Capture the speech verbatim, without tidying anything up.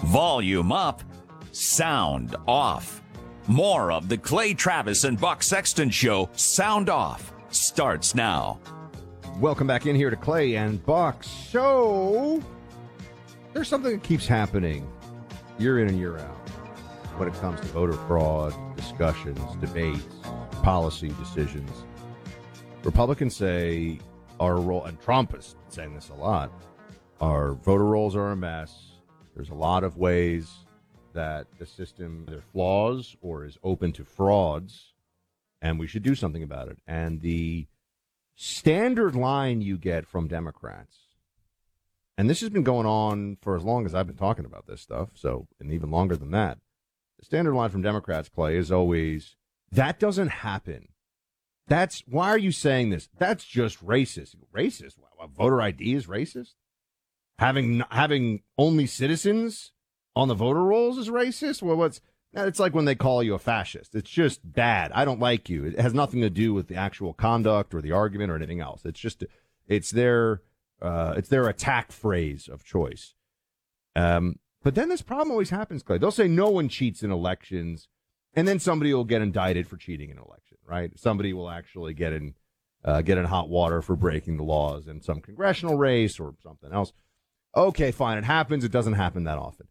Volume up, sound off. More of the Clay Travis and Buck Sexton Show, Sound Off, starts now. Welcome back in here to Clay and Buck. So, there's something that keeps happening year in and year out when it comes to voter fraud, discussions, debates, policy decisions. Republicans say our role, and Trump is saying this a lot, our voter rolls are a mess. There's a lot of ways that the system either flaws or is open to frauds, and we should do something about it. And the standard line you get from Democrats, and this has been going on for as long as I've been talking about this stuff, so, and even longer than that, the standard line from Democrats, Clay, is always, that doesn't happen. That's, why are you saying this? That's just racist. Racist? Wow, voter I D is racist? Having having only citizens on the voter rolls is racist? Well, what's it's like when they call you a fascist. It's just bad. I don't like you. It has nothing to do with the actual conduct or the argument or anything else. It's just it's their uh, it's their attack phrase of choice. Um, but then this problem always happens, Clay. They'll say no one cheats in elections, and then somebody will get indicted for cheating in an election, right? Somebody will actually get in uh, get in hot water for breaking the laws in some congressional race or something else. Okay, fine. It happens. It doesn't happen that often.